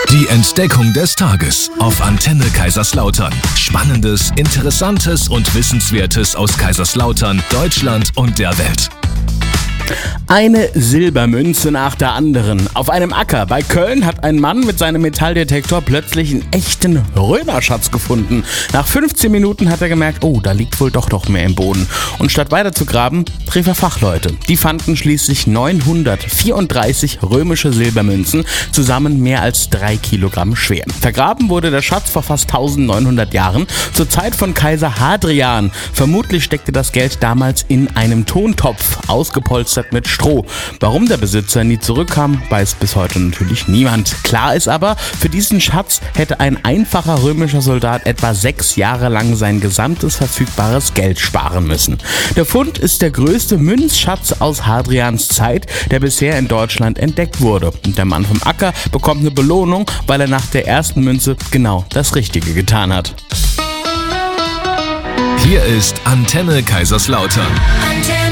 Die Entdeckung des Tages auf Antenne Kaiserslautern. Spannendes, Interessantes und Wissenswertes aus Kaiserslautern, Deutschland und der Welt. Eine Silbermünze nach der anderen. Auf einem Acker bei Köln hat ein Mann mit seinem Metalldetektor plötzlich einen echten Römerschatz gefunden. Nach 15 Minuten hat er gemerkt, oh, da liegt wohl doch noch mehr im Boden. Und statt weiter zu graben, rief er Fachleute. Die fanden schließlich 934 römische Silbermünzen, zusammen mehr als 3 Kilogramm schwer. Vergraben wurde der Schatz vor fast 1900 Jahren, zur Zeit von Kaiser Hadrian. Vermutlich steckte das Geld damals in einem Tontopf, ausgepolstert mit Stroh. Warum der Besitzer nie zurückkam, weiß bis heute natürlich niemand. Klar ist aber, für diesen Schatz hätte ein einfacher römischer Soldat etwa 6 Jahre lang sein gesamtes verfügbares Geld sparen müssen. Der Fund ist der größte Münzschatz aus Hadrians Zeit, der bisher in Deutschland entdeckt wurde. Und der Mann vom Acker bekommt eine Belohnung, weil er nach der ersten Münze genau das Richtige getan hat. Hier ist Antenne Kaiserslautern.